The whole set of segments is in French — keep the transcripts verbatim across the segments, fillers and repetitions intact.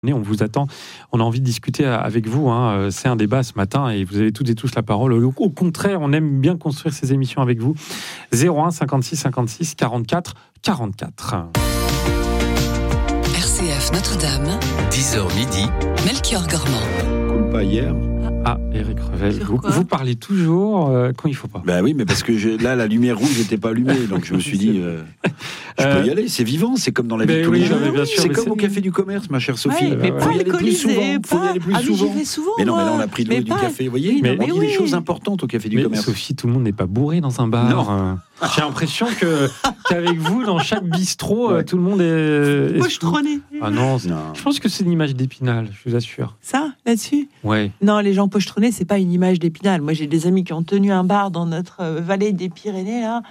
On vous attend, on a envie de discuter avec vous, hein. C'est un débat ce matin et vous avez toutes et tous la parole. Au contraire, on aime bien construire ces émissions avec vous. zéro un cinquante-six cinquante-six quarante-quatre quarante-quatre. R C F Notre-Dame, dix heures midi, Melchior Gormand. Coule pas hier. Ah, Éric Revel, vous, vous parlez toujours euh, quand il ne faut pas. Ben oui, mais parce que j'ai, là, la lumière rouge n'était pas allumée, donc je me suis dit, euh, je peux y aller, c'est vivant, c'est comme dans la vie de tous oui, les jours. bien sûr, c'est comme c'est... au café du commerce, ma chère Sophie. Ouais, mais il pas faut y aller plus souvent. Il faut y aller plus ah, souvent. Mais, souvent, mais non, moi. mais là, on a pris de l'eau du pas... café, vous voyez. Mais, on dit oui. des choses importantes au café du mais commerce. Sophie, tout le monde n'est pas bourré dans un bar. Non. J'ai l'impression que, qu'avec vous, dans chaque bistrot, ouais. tout le monde est. Pochetronné. Ah non, non, je pense que c'est une image d'Épinal, je vous assure. Ça, là-dessus ? Ouais. Non, les gens pochetronnés, c'est pas une image d'Épinal. Moi, j'ai des amis qui ont tenu un bar dans notre vallée des Pyrénées, là.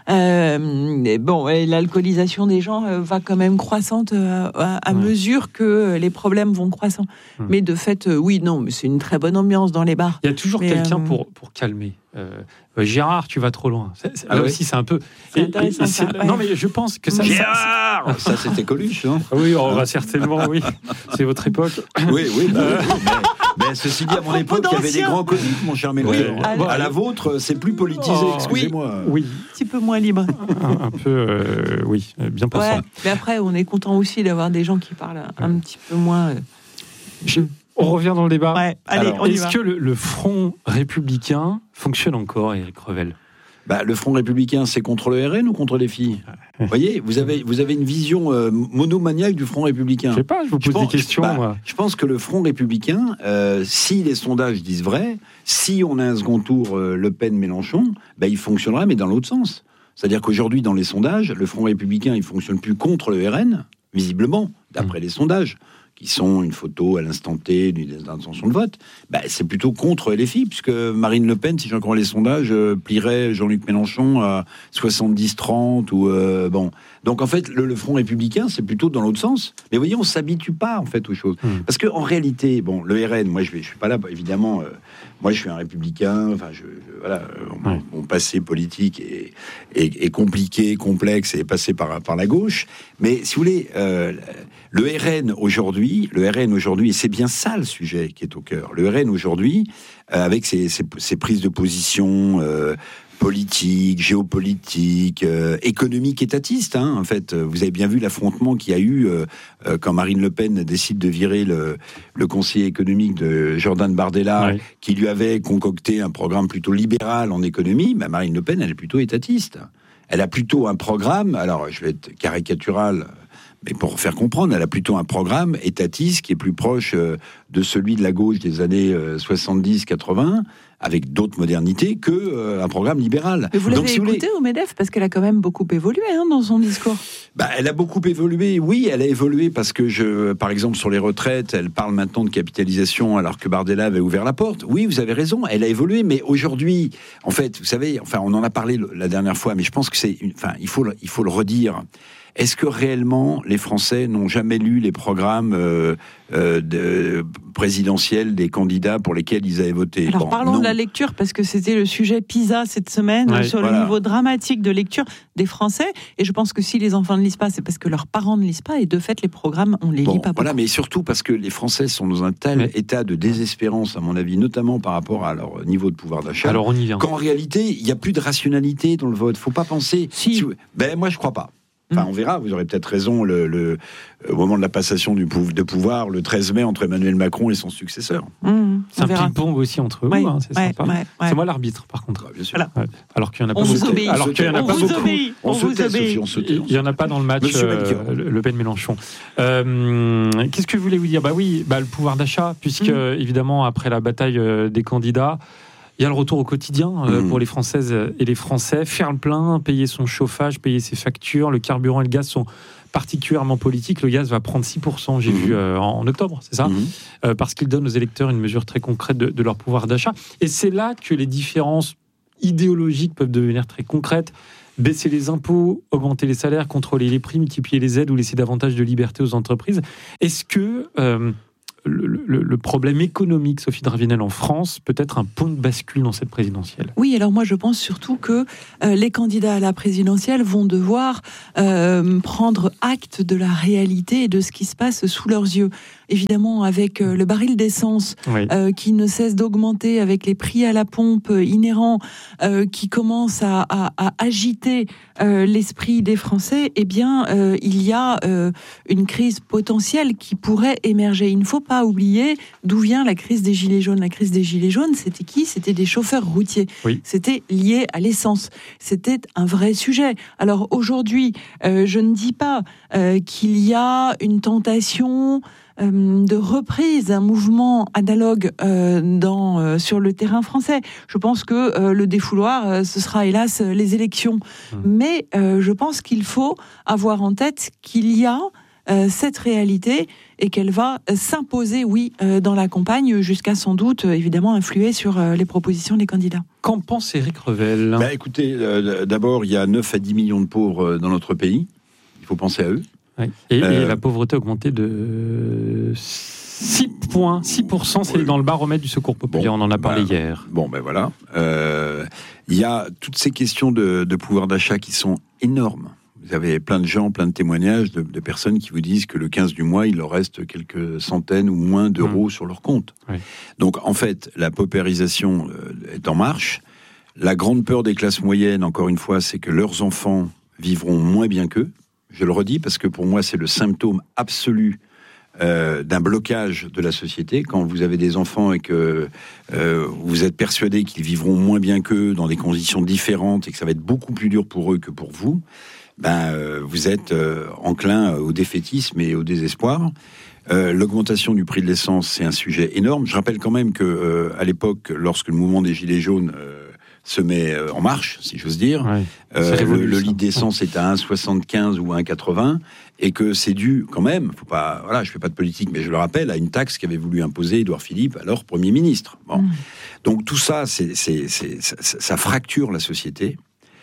Euh, bon, l'alcoolisation des gens euh, va quand même croissante euh, à, à ouais. mesure que les problèmes vont croissant. Hum. Mais de fait, euh, oui, non, mais c'est une très bonne ambiance dans les bars. Il y a toujours mais, quelqu'un euh... pour, pour calmer. Euh, Gérard, tu vas trop loin. C'est, c'est, ah là oui. aussi, c'est un peu. C'est intéressant. C'est, ça, ouais. Non, mais je pense que ça. Gérard, ça, ça c'était Coluche, non ? Oui, on va certainement, oui. C'est votre époque. Oui, oui. Bah, euh... oui mais, mais ceci dit, à mon époque, il y avait des grands comiques, mon cher Melchior. Oui. À, à la vôtre, c'est plus politisé. Oh, excusez-moi. Oui, un petit peu moins libre. Un, un peu, euh, oui, bien pensant. Ouais, mais après, on est content aussi d'avoir des gens qui parlent un petit peu moins. Euh... Je... On revient dans le débat. Ouais, allez, Alors, on y est-ce va. que le, le Front républicain fonctionne encore, Éric Revel ? Bah, le Front républicain, c'est contre le R N ou contre les filles ? Vous voyez, vous avez, vous avez une vision euh, monomaniaque du Front républicain. Je sais pas, je vous pose je pense, des questions. Bah, moi. Je pense que le Front républicain, euh, si les sondages disent vrai, si on a un second tour euh, Le Pen-Mélenchon, bah, il fonctionnera, mais dans l'autre sens. C'est-à-dire qu'aujourd'hui, dans les sondages, le Front républicain, il fonctionne plus contre le R N, visiblement, d'après mmh. les sondages, qui sont une photo à l'instant T d'une intention de vote, bah, c'est plutôt contre L F I, puisque Marine Le Pen, si j'en crois les sondages, euh, plierait Jean-Luc Mélenchon à soixante-dix trente, ou euh, bon. Donc en fait, le, le Front républicain, c'est plutôt dans l'autre sens. Mais vous voyez, on s'habitue pas en fait aux choses, mmh. parce que en réalité, bon, le R N, moi je vais, je suis pas là, évidemment. Euh, moi, je suis un républicain. Enfin, je, je voilà, mon, ouais. mon passé politique est, est, est compliqué, complexe, et est passé par par la gauche. Mais si vous voulez, euh, le R N aujourd'hui, le R N aujourd'hui, et c'est bien ça le sujet qui est au cœur. Le R N aujourd'hui, euh, avec ses, ses, ses prises de position euh, politiques, géopolitiques, euh, économiques, étatistes. Hein, en fait, vous avez bien vu l'affrontement qu'il y a eu euh, euh, quand Marine Le Pen décide de virer le, le conseiller économique de Jordan Bardella, ouais. qui lui avait concocté un programme plutôt libéral en économie. Bah, Marine Le Pen, elle est plutôt étatiste. Elle a plutôt un programme. Alors, je vais être caricatural. Mais pour faire comprendre, elle a plutôt un programme étatiste qui est plus proche euh, de celui de la gauche des années euh, soixante-dix quatre-vingts, avec d'autres modernités, que euh, un programme libéral. Mais vous l'avez Donc, si écouté vous voulez... au MEDEF, parce qu'elle a quand même beaucoup évolué hein, dans son discours. Bah, elle a beaucoup évolué, oui, elle a évolué parce que, je, par exemple, sur les retraites, elle parle maintenant de capitalisation alors que Bardella avait ouvert la porte. Oui, vous avez raison, elle a évolué, mais aujourd'hui, en fait, vous savez, enfin, on en a parlé la dernière fois, mais je pense que c'est, une, enfin, il faut, il faut le redire. Est-ce que réellement les Français n'ont jamais lu les programmes euh, euh, de, présidentiels des candidats pour lesquels ils avaient voté ? Alors bon, parlons non. de la lecture, parce que c'était le sujet PISA cette semaine, ouais, sur voilà. le niveau dramatique de lecture des Français. Et je pense que si les enfants ne lisent pas, c'est parce que leurs parents ne lisent pas. Et de fait, les programmes, on les bon, lit pas voilà, beaucoup. mais surtout parce que les Français sont dans un tel ouais. état de désespérance, à mon avis, notamment par rapport à leur niveau de pouvoir d'achat. Alors on y vient. Qu'en réalité, il n'y a plus de rationalité dans le vote. Faut pas penser... Si. si vous... Ben, moi, je crois pas. Enfin, on verra, vous aurez peut-être raison, le, le, au moment de la passation du pou- de pouvoir, le treize mai, entre Emmanuel Macron et son successeur. Mmh, c'est un ping-pong aussi entre eux, ouais, hein, c'est ouais, sympa. Ouais, ouais. C'est moi l'arbitre, par contre. Bah, bien sûr. Voilà. Ouais. Alors qu'il n'y en a pas on beaucoup. Vous obéit. Alors qu'il y en a on pas vous beaucoup. Obéit. On, on se tait, Sophie, on se tait. Il n'y en a pas dans le match euh, Le Pen-Mélenchon. Euh, qu'est-ce que je voulais vous dire ? Bah oui, bah, le pouvoir d'achat, puisque mmh. évidemment, après la bataille euh, des candidats, il y a le retour au quotidien euh, mmh. pour les Françaises et les Français. Faire le plein, payer son chauffage, payer ses factures. Le carburant et le gaz sont particulièrement politiques. Le gaz va prendre six pour cent, j'ai mmh. vu, euh, en, en octobre, c'est ça mmh. euh, Parce qu'il donne aux électeurs une mesure très concrète de, de leur pouvoir d'achat. Et c'est là que les différences idéologiques peuvent devenir très concrètes. Baisser les impôts, augmenter les salaires, contrôler les prix, multiplier les aides ou laisser davantage de liberté aux entreprises. Est-ce que... Euh, le, le, le problème économique, Sophie Dravinel, en France, peut être un point de bascule dans cette présidentielle. Oui, alors moi je pense surtout que euh, les candidats à la présidentielle vont devoir euh, prendre acte de la réalité et de ce qui se passe sous leurs yeux. Évidemment, avec euh, le baril d'essence oui. euh, qui ne cesse d'augmenter, avec les prix à la pompe euh, inhérents euh, qui commencent à, à, à agiter euh, l'esprit des Français, eh bien, euh, il y a euh, une crise potentielle qui pourrait émerger. Il ne faut pas oublier d'où vient la crise des Gilets jaunes. La crise des Gilets jaunes, c'était qui ? C'était des chauffeurs routiers. Oui. C'était lié à l'essence. C'était un vrai sujet. Alors aujourd'hui, euh, je ne dis pas euh, qu'il y a une tentation de reprise d'un mouvement analogue euh, dans, euh, sur le terrain français. Je pense que euh, le défouloir, euh, ce sera hélas les élections. Mmh. Mais euh, je pense qu'il faut avoir en tête qu'il y a euh, cette réalité et qu'elle va s'imposer, oui, euh, dans la campagne, jusqu'à sans doute, euh, évidemment, influer sur euh, les propositions des candidats. Qu'en pense Éric Revel ? Bah, écoutez, euh, d'abord, il y a neuf à dix millions de pauvres dans notre pays. Il faut penser à eux. Oui. Et, euh, et la pauvreté a augmenté de six points, six pour cent, c'est oui. dans le baromètre du Secours populaire, bon, on en a parlé bah, hier. Bon, ben voilà. Euh, il y a toutes ces questions de, de pouvoir d'achat qui sont énormes. Vous avez plein de gens, plein de témoignages de, de personnes qui vous disent que le quinze du mois, il leur reste quelques centaines ou moins d'euros mmh. sur leur compte. Oui. Donc, en fait, la paupérisation est en marche. La grande peur des classes moyennes, encore une fois, c'est que leurs enfants vivront moins bien qu'eux. Je le redis parce que pour moi, c'est le symptôme absolu euh, d'un blocage de la société. Quand vous avez des enfants et que euh, vous êtes persuadé qu'ils vivront moins bien qu'eux dans des conditions différentes et que ça va être beaucoup plus dur pour eux que pour vous, ben, euh, vous êtes euh, enclin au défaitisme et au désespoir. Euh, l'augmentation du prix de l'essence, c'est un sujet énorme. Je rappelle quand même que euh, à l'époque, lorsque le mouvement des Gilets jaunes euh, se met en marche, si j'ose dire. Ouais, euh, révolu, le, le litre d'essence est à un virgule soixante-quinze ou un virgule quatre-vingts, et que c'est dû quand même, faut pas, voilà, je fais pas de politique, mais je le rappelle, à une taxe qu'avait voulu imposer Édouard Philippe, alors Premier ministre. Bon. Mmh. Donc tout ça, c'est, c'est, c'est, ça, ça fracture la société.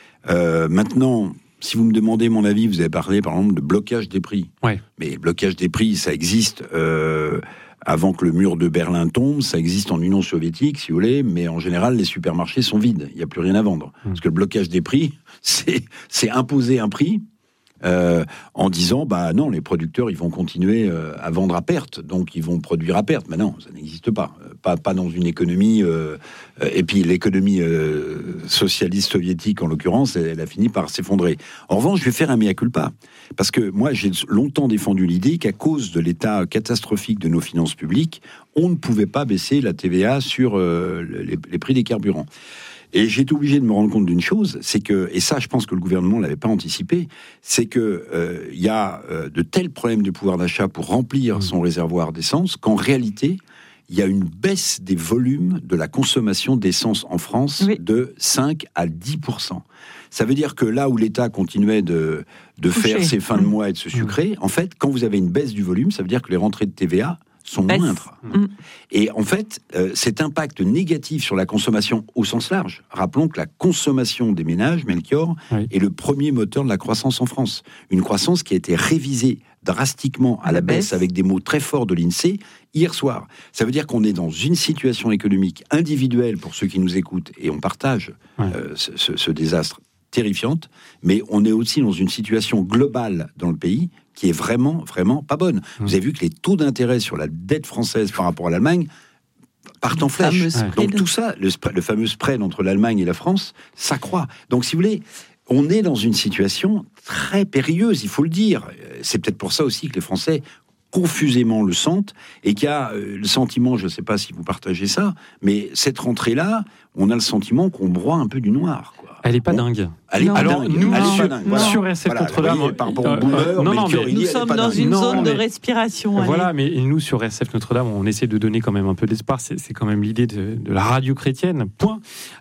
Euh, maintenant, si vous me demandez mon avis, vous avez parlé par exemple de blocage des prix. Ouais. Mais blocage des prix, ça existe... Euh, avant que le mur de Berlin tombe, ça existe en Union soviétique, si vous voulez, mais en général, les supermarchés sont vides. Il n'y a plus rien à vendre. Mmh. Parce que le blocage des prix, c'est, c'est imposer un prix euh, en disant, bah non, les producteurs, ils vont continuer euh, à vendre à perte, donc ils vont produire à perte. Mais non, ça n'existe pas. Pas, pas dans une économie... Euh, et puis l'économie euh, socialiste soviétique, en l'occurrence, elle, elle a fini par s'effondrer. En revanche, je vais faire un mea culpa. Parce que moi, j'ai longtemps défendu l'idée qu'à cause de l'état catastrophique de nos finances publiques, on ne pouvait pas baisser la T V A sur euh, les, les prix des carburants. Et j'ai été obligé de me rendre compte d'une chose, c'est que, et ça je pense que le gouvernement ne l'avait pas anticipé, c'est qu'il euh, y a euh, de tels problèmes de pouvoir d'achat pour remplir son réservoir d'essence, qu'en réalité, il y a une baisse des volumes de la consommation d'essence en France oui. de cinq à dix pour cent. Ça veut dire que là où l'État continuait de, de faire ses fins de mois et de se sucrer, mmh. en fait, quand vous avez une baisse du volume, ça veut dire que les rentrées de T V A sont baisse. moindres. Mmh. Et en fait, euh, cet impact négatif sur la consommation au sens large, rappelons que la consommation des ménages, Melchior, oui. est le premier moteur de la croissance en France. Une croissance qui a été révisée drastiquement à la, la baisse, baisse avec des mots très forts de l'INSEE hier soir. Ça veut dire qu'on est dans une situation économique individuelle pour ceux qui nous écoutent, et on partage ouais. euh, ce, ce, ce désastre terrifiante, mais on est aussi dans une situation globale dans le pays qui est vraiment, vraiment pas bonne. Mmh. Vous avez vu que les taux d'intérêt sur la dette française par rapport à l'Allemagne partent en flèche. Donc tout ça, le, le fameux spread entre l'Allemagne et la France, s'accroît. Donc si vous voulez, on est dans une situation très périlleuse, il faut le dire. C'est peut-être pour ça aussi que les Français confusément le sentent, et qu'il y a euh, le sentiment, je ne sais pas si vous partagez ça, mais cette rentrée-là, on a le sentiment qu'on broie un peu du noir, quoi. Elle n'est pas on... dingue. Elle est pas Alors, dingue. nous, Elle sur, est pas dingue. Voilà. sur R S F voilà, Notre-Dame... Voyez, par rapport au boomer, non, non, mais nous sommes dans une non, zone mais, de respiration. Voilà, allez. Mais nous, sur R S F Notre-Dame, on essaie de donner quand même un peu d'espoir. C'est, c'est quand même l'idée de, de la radio chrétienne, point.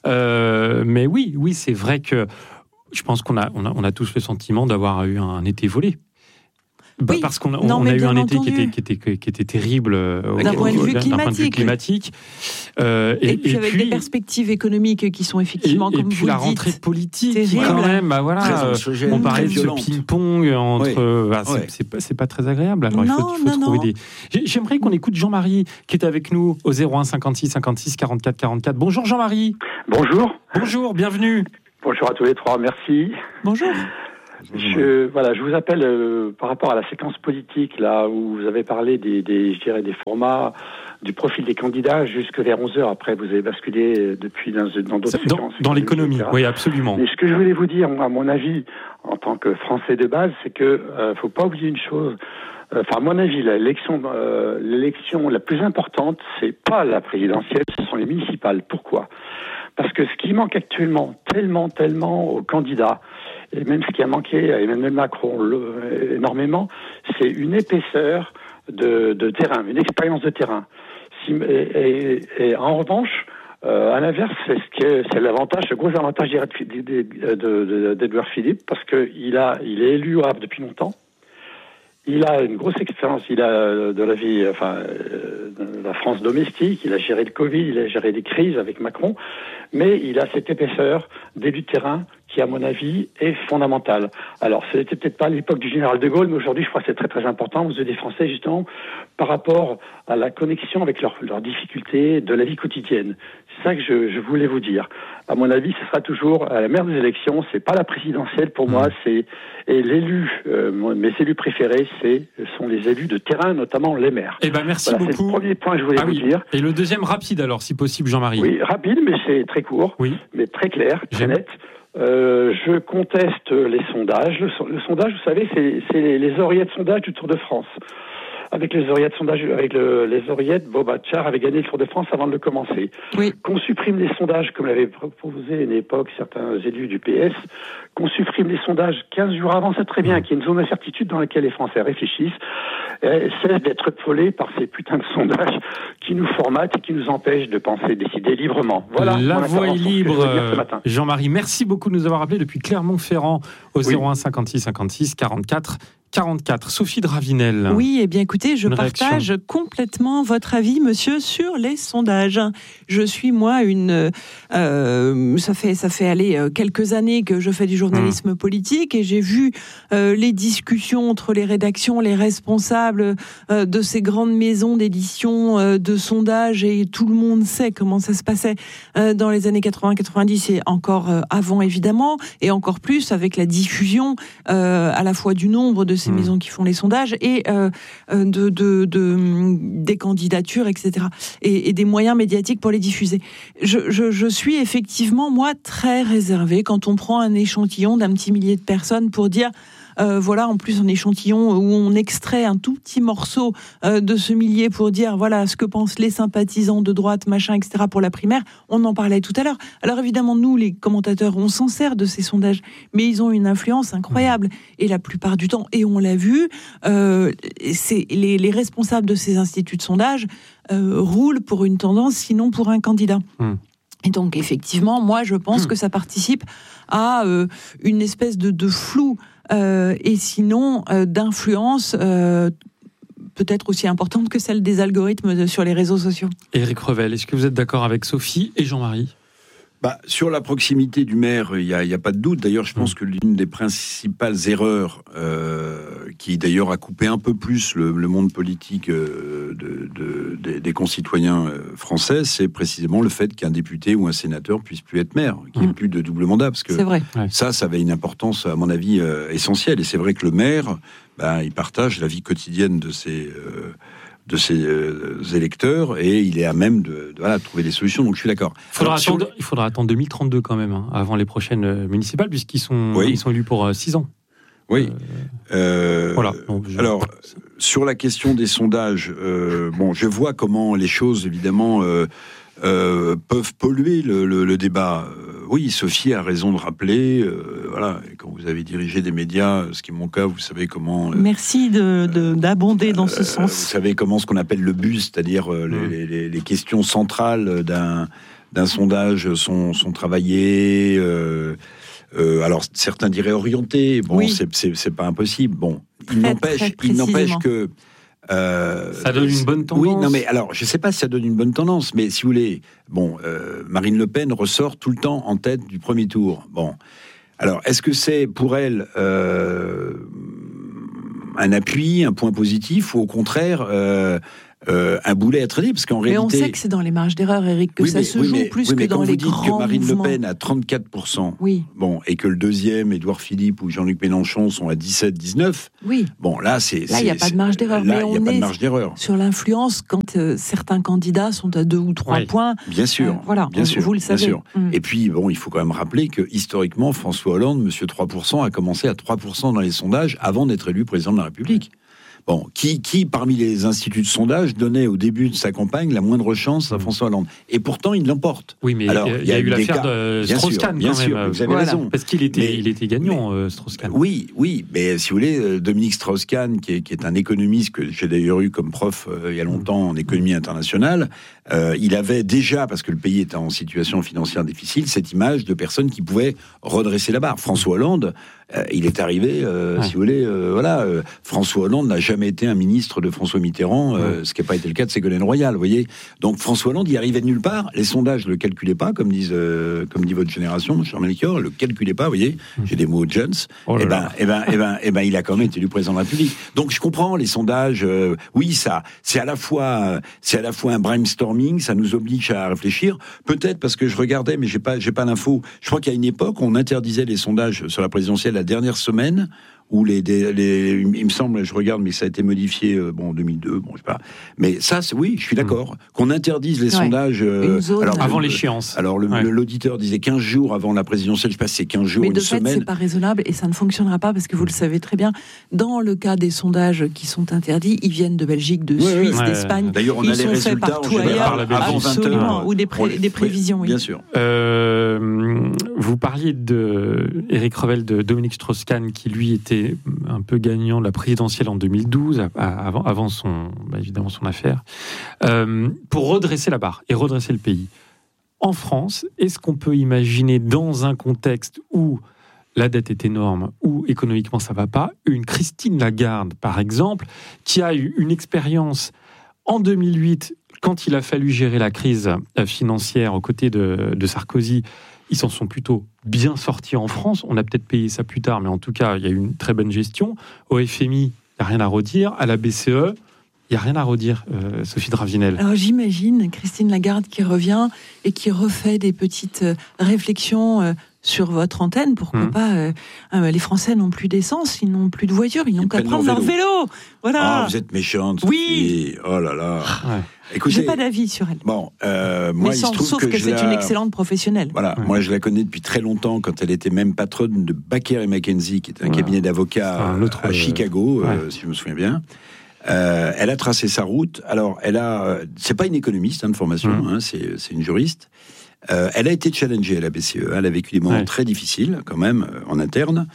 Euh, mais oui, oui, c'est vrai que je pense qu'on a, on a, on a tous le sentiment d'avoir eu un été volé. Bah, Oui. parce qu'on a, Non, on mais a eu bien un été qui entendu. était, qui était, qui était terrible euh, D'un au- point de vue d'un point de vue climatique. climatique. Euh, Et, puis avec des perspectives économiques qui sont effectivement, et, et comme puis vous la le dites, rentrée politique, qui, terrible. quand même, bah voilà, Très euh, anxiogène, on parlait très de ce violente. ping-pong entre, Oui. euh, bah, c'est, Ouais. c'est pas, c'est pas très agréable. Alors il faut, Non, il faut non, trouver non. des. J'ai- J'aimerais qu'on écoute Jean-Marie qui est avec nous au zéro un cinquante-six cinquante-six quarante-quatre quarante-quatre. Bonjour Jean-Marie. Bonjour. Bonjour, bienvenue. Bonjour à tous les trois, merci. Bonjour. Je, voilà, je vous appelle euh, par rapport à la séquence politique, là où vous avez parlé des, des, je dirais, des formats, du profil des candidats jusque vers onze heures. Après, vous avez basculé euh, depuis dans, dans d'autres Dans, séquences. dans l'économie, et cetera. oui, absolument. Mais ce que je voulais vous dire, moi, à mon avis, en tant que Français de base, c'est que euh, faut pas oublier une chose. Enfin, à mon avis, l'élection, euh, l'élection la plus importante, c'est pas la présidentielle, ce sont les municipales. Pourquoi ? Parce que ce qui manque actuellement, tellement, tellement aux candidats, et même ce qui a manqué à Emmanuel Macron le, énormément, c'est une épaisseur de, de terrain, une expérience de terrain. Si, et, et, et en revanche, euh, à l'inverse, c'est ce que c'est l'avantage, le gros avantage d'Édouard Philippe, parce que il a, il est élu au Havre depuis longtemps. Il a une grosse expérience, il a de la vie, enfin, de la France domestique, il a géré le Covid, il a géré des crises avec Macron, mais il a cette épaisseur d'élu de terrain qui, à mon avis, est fondamentale. Alors, ce n'était peut-être pas à l'époque du général de Gaulle, mais aujourd'hui, je crois que c'est très très important aux yeux des Français, justement, par rapport à la connexion avec leurs leurs difficultés de la vie quotidienne. C'est ça que je, je voulais vous dire. À mon avis, ce sera toujours à la mère des élections, c'est pas la présidentielle pour moi, c'est et l'élu, euh, mes élus préférés, c'est sont les élus de terrain, notamment les maires. Eh ben merci Voilà, beaucoup. c'est le premier point que je voulais Ah vous oui. dire. Et le deuxième rapide alors, si possible, Jean-Marie. Oui, rapide, mais c'est très court, Oui. mais très clair, très J'aime. net. Euh, je conteste les sondages. Le, so- le sondage, vous savez, c'est, c'est les, les oreillettes sondage du Tour de France. Avec les oreillettes sondage, avec le, les oreillettes, Bob Hatchar avait gagné le Tour de France avant de le commencer. Oui. Qu'on supprime les sondages, comme l'avaient proposé à une époque certains élus du P S, qu'on supprime les sondages quinze jours avant, c'est très bien, qu'il y ait une zone d'incertitude dans laquelle les Français réfléchissent, et cessent d'être folés par ces putains de sondages qui nous formatent et qui nous empêchent de penser, de décider librement. Voilà. La mon voix est intervention, ce que je libre, veux dire ce matin. Jean-Marie. Merci beaucoup de nous avoir appelé depuis Clermont-Ferrand au Oui. zéro un cinquante-six cinquante-six quarante-quatre quarante-quatre. Sophie Dravinel. Oui, eh bien écoutez, je Une partage réaction. complètement votre avis, monsieur, sur les sondages. Je suis, moi, une... Euh, ça fait, ça fait aller euh, quelques années que je fais du journalisme mmh. politique et j'ai vu euh, les discussions entre les rédactions, les responsables euh, de ces grandes maisons d'édition, euh, de sondages, et tout le monde sait comment ça se passait euh, dans les années quatre-vingts quatre-vingt-dix et encore euh, avant, évidemment, et encore plus avec la diffusion euh, à la fois du nombre de ces mmh. maisons qui font les sondages et euh, de, de, de, des candidatures, et cetera. Et, et des moyens médiatiques pour les diffuser. Je, je, je suis effectivement, moi, très réservée quand on prend un échantillon d'un petit millier de personnes pour dire... Euh, voilà, en plus un échantillon où on extrait un tout petit morceau euh, de ce millier pour dire voilà ce que pensent les sympathisants de droite, machin, et cetera pour la primaire. On en parlait tout à l'heure. Alors évidemment, nous, les commentateurs, on s'en sert de ces sondages, mais ils ont une influence incroyable. Et la plupart du temps, et on l'a vu, euh, c'est les, les responsables de ces instituts de sondage euh, roulent pour une tendance, sinon pour un candidat. Mmh. Et donc, effectivement, moi, je pense mmh. que ça participe à euh, une espèce de, de flou euh, et sinon euh, d'influence euh, peut-être aussi importante que celle des algorithmes sur les réseaux sociaux. Éric Revel, est-ce que vous êtes d'accord avec Sophie et Jean-Marie ? Bah, sur la proximité du maire, il n'y a, a pas de doute. D'ailleurs, je pense que l'une des principales erreurs, euh, qui d'ailleurs a coupé un peu plus le, le monde politique euh, de, de, de, des concitoyens français, c'est précisément le fait qu'un député ou un sénateur puisse plus être maire, qu'il n'y ait mmh. plus de double mandat. Parce que c'est vrai. ça, ça avait une importance, à mon avis, euh, essentielle. Et c'est vrai que le maire, bah, il partage la vie quotidienne de ses... Euh, de ses euh, électeurs, et il est à même de, de voilà, trouver des solutions, donc je suis d'accord. Il faudra, Alors, attendre, sur... il faudra attendre deux mille trente-deux quand même, hein, avant les prochaines euh, municipales, puisqu'ils sont, oui. ils sont élus pour euh, six ans. Oui. Euh, voilà. Donc, je... Alors, sur la question des sondages, euh, bon, je vois comment les choses, évidemment, euh, euh, peuvent polluer le, le, le débat. Oui, Sophie a raison de rappeler, euh, voilà, quand vous avez dirigé des médias, ce qui est mon cas, vous savez comment... Euh, Merci de, de, d'abonder dans ce euh, sens. Vous savez comment ce qu'on appelle le buzz, c'est-à-dire euh, mmh. les, les, les questions centrales d'un, d'un sondage sont, sont travaillées... Euh, euh, alors, certains diraient orientés, bon, oui. c'est, c'est, c'est pas impossible. Bon, il n'empêche, il n'empêche que Euh, ça donne une bonne tendance. Oui, non, mais alors, je ne sais pas si ça donne une bonne tendance, mais si vous voulez, bon, euh, Marine Le Pen ressort tout le temps en tête du premier tour. Bon, alors, est-ce que c'est pour elle euh, un appui, un point positif, ou au contraire euh, euh, un boulet à traîner, parce qu'en mais réalité... Mais on sait que c'est dans les marges d'erreur, Éric, que oui, ça mais, se oui, joue mais, plus oui, que mais dans quand les vous dites grands que Marine mouvements. Le Pen a trente-quatre pour cent, oui. bon, et que le deuxième, Édouard Philippe ou Jean-Luc Mélenchon, sont à dix-sept dix-neuf, oui. bon, là, c'est... Là, il n'y a pas de marge d'erreur. Là, mais il n'y a on pas de est marge d'erreur. Sur l'influence, quand euh, certains candidats sont à deux ou trois oui. points... Bien sûr, euh, voilà, bien on, sûr, vous le savez. Bien sûr. Mm. Et puis, bon, il faut quand même rappeler que, historiquement, François Hollande, monsieur trois pour cent, a commencé à trois pour cent dans les sondages avant d'être élu président de la République. Bon, qui, qui, parmi les instituts de sondage, donnait au début de sa campagne la moindre chance à François Hollande? Et pourtant, il l'emporte. Oui, mais alors, il y, y a eu l'affaire de Strauss-Kahn, bien quand sûr, même. Vous avez voilà. raison. Parce qu'il était, mais, il était gagnant, euh, Strauss-Kahn. Oui, oui, mais si vous voulez, Dominique Strauss-Kahn, qui est, qui est un économiste que j'ai d'ailleurs eu comme prof euh, il y a longtemps en économie internationale, euh, il avait déjà, parce que le pays était en situation financière difficile, cette image de personnes qui pouvaient redresser la barre. François Hollande, euh, il est arrivé, euh, ouais. si vous voulez, euh, voilà, euh, François Hollande n'a jamais été un ministre de François Mitterrand, euh, ouais. ce qui n'a pas été le cas de Ségolène Royal, vous voyez. Donc François Hollande, il arrivait de nulle part. Les sondages ne le calculaient pas, comme disent, euh, comme dit votre génération, mon cher Melchior, le calculait pas, vous voyez. J'ai des mots de jeunes. Oh et ben, et ben, et ben, et ben, il a quand même été élu président de la République. Donc je comprends les sondages. Euh, oui, ça, c'est à la fois, c'est à la fois un brainstorming, ça nous oblige à réfléchir. Peut-être parce que je regardais, mais j'ai pas, j'ai pas l'info. Je crois qu'à une époque, on interdisait les sondages sur la présidentielle la dernière semaine. Où les, les, les, il me semble, je regarde, mais ça a été modifié, euh, bon, en deux mille deux, bon, je sais pas. Mais ça, c'est, oui, je suis d'accord. Mmh. Qu'on interdise les ouais. sondages. Euh, alors, avant le, l'échéance. Alors, le, ouais. l'auditeur disait quinze jours avant la présidentielle, je sais pas si c'est quinze jours, mais une de fait, semaine. C'est pas raisonnable et ça ne fonctionnera pas parce que vous le savez très bien. Dans le cas des sondages qui sont interdits, ils viennent de Belgique, de Suisse, ouais, ouais. d'Espagne. D'ailleurs, on ils a les sont résultats faits partout ailleurs, avant vingt heures. Ou des, pré- des prévisions, oui. Bien sûr. Euh, vous parliez de Éric Revel, de Dominique Strauss-Kahn, qui lui était un peu gagnant de la présidentielle en deux mille douze, avant, avant son, bah évidemment son affaire, euh, pour redresser la barre et redresser le pays. En France, est-ce qu'on peut imaginer, dans un contexte où la dette est énorme, où économiquement ça ne va pas, une Christine Lagarde, par exemple, qui a eu une expérience en deux mille huit, quand il a fallu gérer la crise financière aux côtés de, de Sarkozy, ils s'en sont plutôt bien sortis en France. On a peut-être payé ça plus tard, mais en tout cas, il y a eu une très bonne gestion. Au F M I, il n'y a rien à redire. À la B C E, il n'y a rien à redire, euh, Sophie Dravinel. Alors j'imagine Christine Lagarde qui revient et qui refait des petites réflexions euh, sur votre antenne. Pourquoi mmh. pas euh, euh, les Français n'ont plus d'essence, ils n'ont plus de voiture, ils n'ont qu'à prendre leur vélo. vélo. Voilà. Ah, vous êtes méchante. Oui. Sophie. Oh là là. Ouais. Écoutez, j'ai pas d'avis sur elle. Bon, euh, moi, mais sans, il se trouve sauf que, que c'est la... une excellente professionnelle. Voilà, ouais. Moi je la connais depuis très longtemps, quand elle était même patronne de Baker et McKenzie, qui est un ouais. cabinet d'avocats autre, à Chicago, euh, ouais. si je me souviens bien. Euh, elle a tracé sa route. Alors, elle a, euh, c'est pas une économiste hein, de formation, mmh. hein, c'est, c'est une juriste. Euh, elle a été challengée à la B C E. Elle a vécu des moments ouais. très difficiles, quand même, euh, en interne.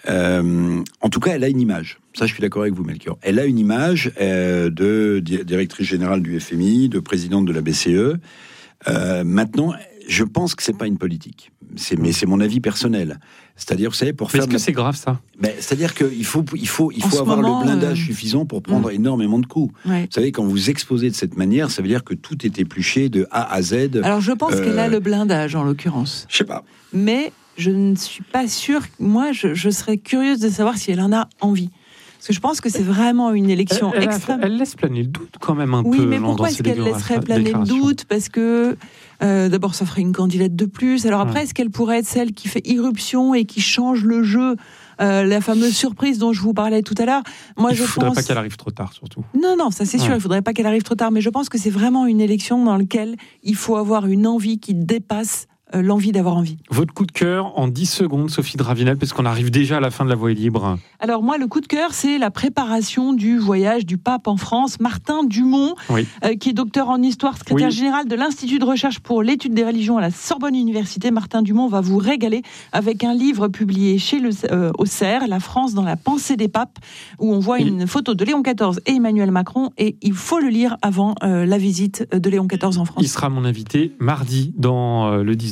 Euh, en tout cas, elle a une image. Ça, je suis d'accord avec vous, Melchior. Elle a une image euh, de di- directrice générale du F M I, de présidente de la B C E. Euh, maintenant, je pense que c'est pas une politique. C'est, mais c'est mon avis personnel. C'est-à-dire, vous savez, pour mais faire. Est-ce que la... c'est grave ça? Ben, c'est-à-dire qu'il faut, il faut, il faut avoir moment, le blindage euh... suffisant pour prendre mmh. énormément de coups. Ouais. Vous savez, quand vous exposez de cette manière, ça veut dire que tout est épluché de A à Z. Alors, je pense euh... qu'elle a le blindage, en l'occurrence. Je sais pas. Mais je ne suis pas sûre. Moi, je, je serais curieuse de savoir si elle en a envie. Parce que je pense que c'est vraiment une élection elle, elle extrême. A, elle laisse planer le doute quand même un oui, peu. Oui, mais pourquoi est-ce qu'elle laisserait planer le doute? Parce que euh, d'abord, ça ferait une candidate de plus. Alors après, ouais. est-ce qu'elle pourrait être celle qui fait irruption et qui change le jeu, euh, la fameuse surprise dont je vous parlais tout à l'heure? Moi, il je ne faudrait pense... pas qu'elle arrive trop tard, surtout. Non, non, ça c'est sûr, ouais. il ne faudrait pas qu'elle arrive trop tard. Mais je pense que c'est vraiment une élection dans laquelle il faut avoir une envie qui dépasse euh, l'envie d'avoir envie. Votre coup de cœur en dix secondes, Sophie Dravinel, parce qu'on arrive déjà à la fin de la Voie est libre. Alors moi, le coup de cœur, c'est la préparation du voyage du pape en France. Martin Dumont, oui. euh, qui est docteur en histoire, secrétaire oui. général de l'Institut de recherche pour l'étude des religions à la Sorbonne Université. Martin Dumont va vous régaler avec un livre publié chez le, euh, au C E R, La France dans la pensée des papes, où on voit oui. une photo de Léon quatorze et Emmanuel Macron, et il faut le lire avant euh, la visite de Léon quatorze en France. Il sera mon invité mardi dans euh, le dix douze.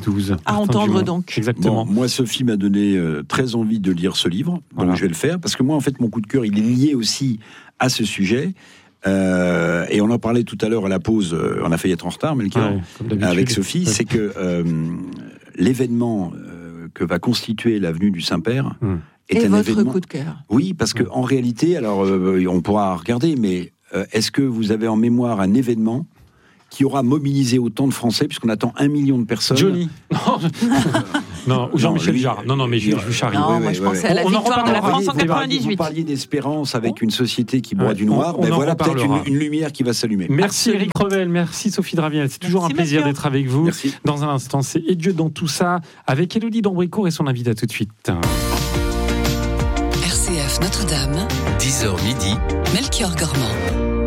douze. À entendre donc. Exactement. Bon, moi, Sophie m'a donné euh, très envie de lire ce livre, donc voilà. je vais le faire, parce que moi, en fait, mon coup de cœur, il est lié aussi à ce sujet. Euh, et on en parlait tout à l'heure à la pause, euh, on a failli être en retard, Melchior, ouais, avec Sophie, ouais. c'est que euh, l'événement euh, que va constituer l'avenue du Saint-Père hum. est et un votre événement... coup de cœur. Oui, parce que en réalité, alors euh, on pourra regarder, mais euh, est-ce que vous avez en mémoire un événement qui aura mobilisé autant de Français, puisqu'on attend un million de personnes? Johnny. Non, ou Jean-Michel Jarre. Non, non, mais je, je charrie. Non, ouais, moi ouais, je ouais, pensais ouais. à la On victoire de la France en quatre-vingt-dix-huit. Vous parliez d'espérance avec une société qui boit ouais, du noir. On, on ben en voilà peut-être reparlera. une, une lumière qui va s'allumer. Merci Absolument. Éric Revel, merci Sophie Draviel. C'est toujours Merci, un plaisir Mathieu. d'être avec vous. Merci. Dans un instant, c'est Et Dieu dans tout ça avec Élodie Dambricourt et son invité. À tout de suite. R C F Notre-Dame, dix heures midi, Melchior Gormand.